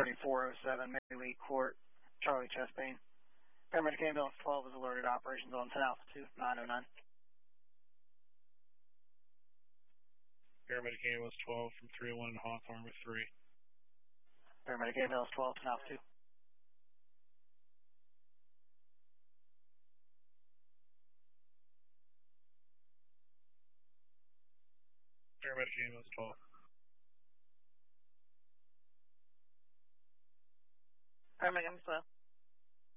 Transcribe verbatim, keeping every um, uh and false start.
thirty-four oh seven, Maylee Court, Charlie Chastain. Paramedic ambulance twelve is alerted, operations on ten Alpha two, nine oh nine. Paramedic ambulance twelve from three oh one in Hawthorne with three. Paramedic ambulance twelve, ten Alpha two. Paramedic ambulance twelve. Paramedic ambulance twelve.